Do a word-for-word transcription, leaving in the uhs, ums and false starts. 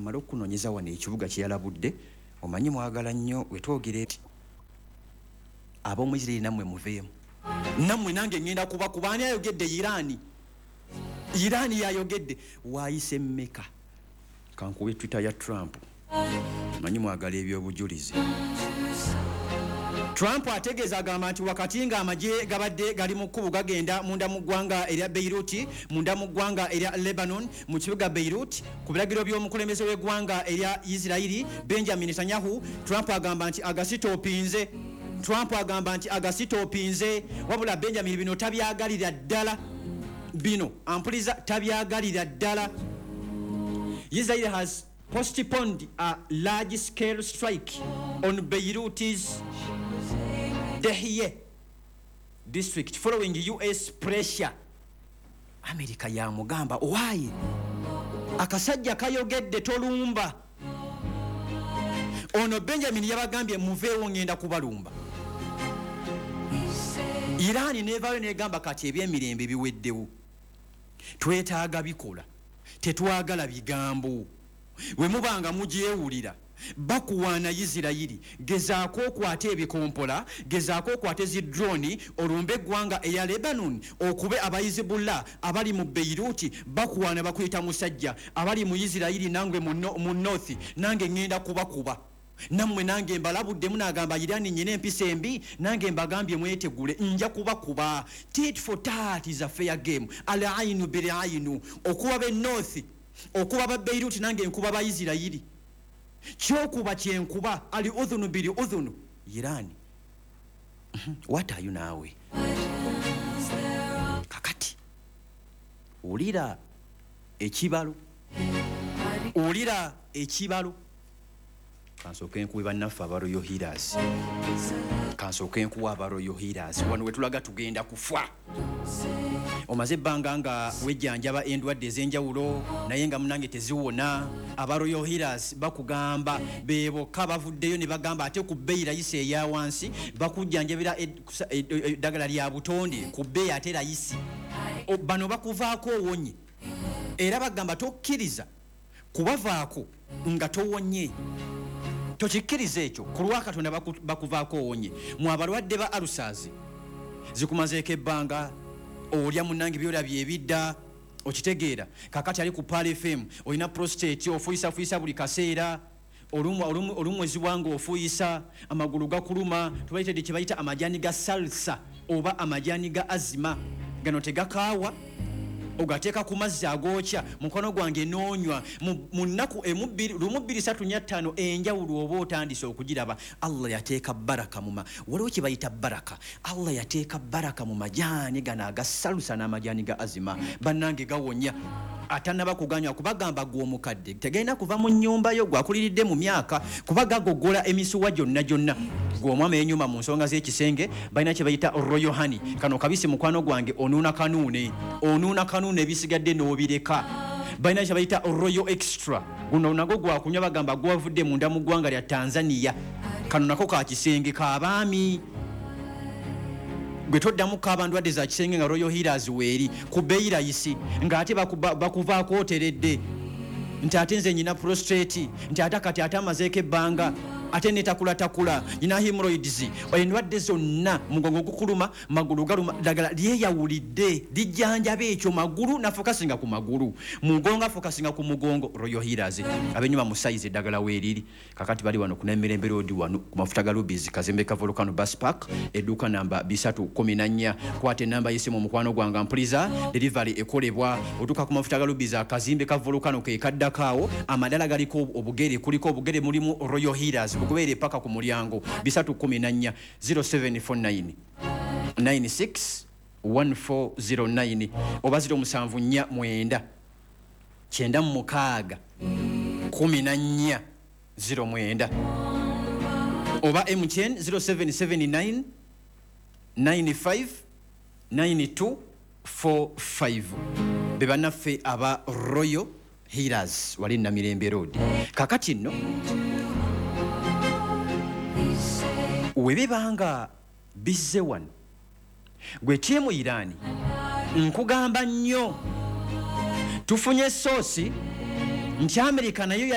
amala okunoonyeza wano ekibuga kye yalabudde omanyi mwagala nnyo wetwogere ab'omuziri nammwe muveemu nammwe nange ngenda kuba kubaani ayogedde Irani Irani yayogedde waayise mmeka kankuwe Twitter ya Trump manyi mwagala ebyobujulizi Trump ategeeza agamba nti wakati nga amagye gabadde gali mu kkubo gagenda munda mu ggwanga erya Beirut munda mu ggwanga erya Lebanon mu kibuga Beirut ku biragiro by'omukulembeze w'eggwanga erya Isirairi Benjamin Netanyahu Trump agamba nti agasitoopinze Trump agamba nti agasitoopinze wabula Benjamin bino tabyagalira ddala bino ampuliza tabyagalira ddala Israel has postponed a large-scale strike on Beirut's Dahiyeh district following U S pressure. America ya mugamba why akasajja kayogedde tolumba ono Benjamin yabagambye muveewo ngenda kubalumba Irani nevayo negamba kati ebyemirembe biweddewo twetaaga bikola tetwagala bigambo we mubanga mugyewulira bakuwaana Isirairi gezaako okwata ebikompola gezaako okwata ezi drone olumbe eggwanga eya Lebanon okube abayizibullah abali mu Beirut bakuwaana bakuyita musajja abali mu Isirairi nangwe mu north nange ngenda kubakuba nammwe nange mbalabudde munagamba Irani nyine empisa embi nange mbagambye mwetegule nja kubakuba tit for tat is a fair game al ainu bil ainu okuba be north okuba ba Beirut nange nkuba ba Isirairi kyokuba kyenkuba ali udhunu bili udhunu Irani what are you nawe kakati ulira ekibalo ulira ekibalo kansoke enkuwe bannaffe abaro Healers kansoke enkuwe abaro Healers wano wetulaga tugenda kufa omaze ebbanga nga wejjanjaba endwadde ez'enjawulo naye nga munange teziwona abaro Healers bakugamba bebokka bavuddeyo ne bagamba ate ku bbeeyi layisi eya wansi bakujjanjabira eddagala lya butonde ku bbeeyi ate layisi bano bakuvaako owonye era bagamba tokkiriza kubavaako nga towonye tokikkiriza ekyo ku lwa Katonda bakuvaako owonye mu abalwadde ba alusazi zikumazeeko ebbanga olya munange byolabye ebidda okitegeera kakati ali ku Pal F M olina prostate ofuyisa fuyisa buli kaseera olumu olumwezi wange ofuyisa amagulu gakuluma tubayitedde kye bayita amajani ga salsa oba amajani ga azima gano tegakaawa ogateeka ku mazzi agokya mukono gwange noonywa mu nnaku lumu bbiri ssatu nnya ttaano enjawulo oba otandise okugiraba Allah yateeka baraka muma waliwo kye bayita baraka Allah yateeka baraka mu majaani gano agasalusa n'amajaani ga azima bannange gawonya atanaba kuganywa kubagamba gw'omukadde tegenda kuva mu nnyumba yo gwakuliridde mu myaka kuba gagogola emisuwa gyonna gyonna gw'omwama enyuma mu nsonga z'ekisenge balina kye bayita royal honey kano kabisi mukwano gwange onuuna kanuune onuuna kanuune ebisigadde n'obireka balina kye bayita royal extra guno nago gwakunywa bagamba gwavudde munda mu ggwanga lya Tanzania kano nako ka kisenge k'abaami gwe toddamu k'abandwadde za kisenge nga royal Healers weeri ku bbeeyi layisi ng'ate bakuvaako oteredde nti ate nze nyina prostate nti ate kati ate amazeeko ebbanga ate netakula takula nyina hemorrhoids endwadde zonna mugongo gukuluma magulu galuma ddagala lyeyawulidde lijjanjaba ekyo magulu nafokasinga ku magulu mugongo afokasinga ku mugongo royal Healers abenyuma mu size eddagala weeriri kakati bali wano ku Namirembe Road wano ku mafuta ga Rubies Kazembe ka Volcano Bus Park edduuka namba bisatu kumi na nnya kwate namba y'essimu mukwano gwanga mpuliza delivery ekolebwa otuuka ku mafuta ga Rubies akazimbe ka Volcano ke kaddakaawo amadala galiko obugere kuliko obugere mulimu royal Healers kubeere paka ku mulyango bisatu kumi na nnya zero seven four nine nine six one four zero nine oba zero musanvu nnya mwenda kyenda mu mukaaga kumi na nnya zero mwenda oba M T N zero seven seven nine nine five nine two four five bebanaffe aba Royal Healers wali Namirembe Road kakati nno webibanga bizze wano gwe tiemu Irani nkugamba nnyo tufunye sosi nti America nayo